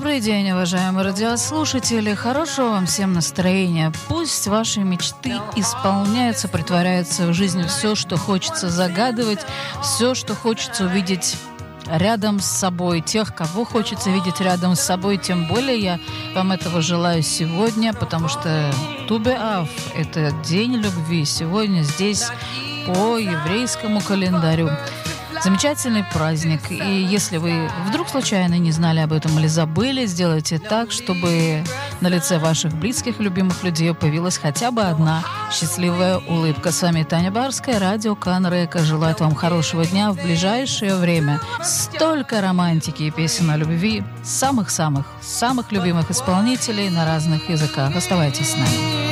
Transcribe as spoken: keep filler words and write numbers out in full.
Добрый день, уважаемые радиослушатели. Хорошего вам всем настроения. Пусть ваши мечты исполняются, притворяются в жизнь все, что хочется загадывать, все, что хочется увидеть рядом с собой, тех, кого хочется видеть рядом с собой. Тем более я вам этого желаю сегодня, потому что Ту-Бе-Ав – это День любви. Сегодня здесь по еврейскому календарю. Замечательный праздник. И если вы вдруг случайно не знали об этом или забыли, сделайте так, чтобы на лице ваших близких, любимых людей появилась хотя бы одна счастливая улыбка. С вами Таня Барская, радио Кан-Река. Желает вам хорошего дня в ближайшее время. Столько романтики и песен о любви самых-самых, самых любимых исполнителей на разных языках. Оставайтесь с нами.